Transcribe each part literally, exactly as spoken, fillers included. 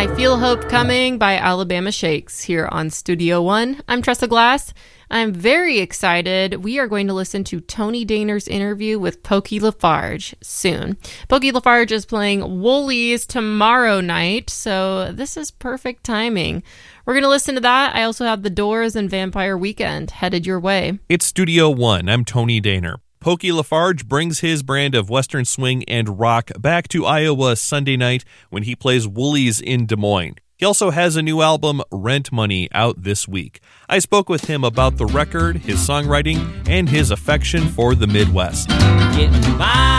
I Feel Hope Coming by Alabama Shakes here on Studio One. I'm Tressa Glass. I'm very excited. We are going to listen to Tony Dayner's interview with Pokey LaFarge soon. Pokey LaFarge is playing Woolies tomorrow night, so this is perfect timing. We're going to listen to that. I also have The Doors and Vampire Weekend headed your way. It's Studio One. I'm Tony Dayner. Pokey LaFarge brings his brand of Western swing and rock back to Iowa Sunday night when he plays Woolies in Des Moines. He also has a new album, Rent Money, out this week. I spoke with him about the record, his songwriting, and his affection for the Midwest. Getting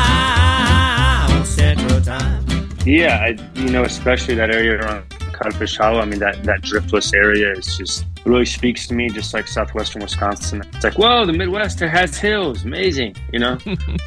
by on Central Time. Yeah, I, you know, especially that area around Codfish Hollow. I mean, that, that driftless area is just really speaks to me, just like southwestern Wisconsin. It's like, whoa, the Midwest has hills. Amazing, you know?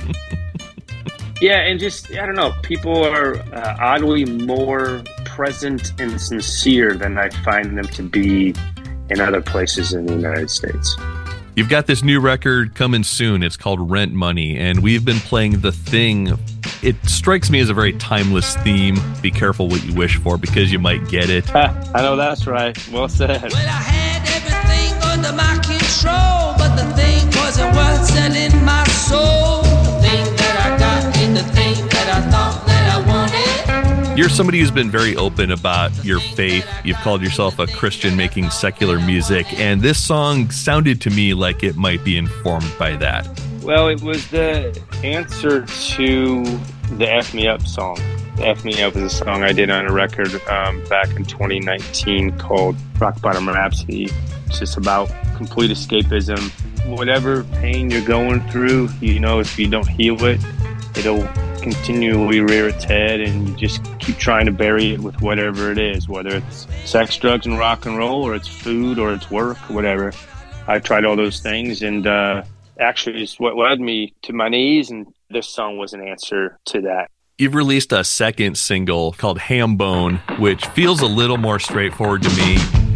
Yeah, and just, I don't know, people are uh, oddly more present and sincere than I find them to be in other places in the United States. You've got this new record coming soon. It's called Rent Money, and we've been playing The Thing. It strikes me as a very timeless theme. Be careful what you wish for, because you might get it. I know that's right. Well said. Well, I had everything under my control, but the thing wasn't worth selling my soul. The thing that I got ain't the thing that I thought that I wanted. You're somebody who's been very open about your faith. You've called yourself a Christian making secular music, and this song sounded to me like it might be informed by that. Well, it was the answer to the F Me Up song. The F Me Up is a song I did on a record um, back in twenty nineteen called Rock Bottom Rhapsody. It's just about complete escapism. Whatever pain you're going through, you know, if you don't heal it, it'll continually rear its head, and you just keep trying to bury it with whatever it is, whether it's sex, drugs, and rock and roll, or it's food, or it's work, or whatever. I tried all those things, and uh, actually it's what led me to my knees, and this song was an answer to that. You've released a second single called Ham Bone, which feels a little more straightforward to me.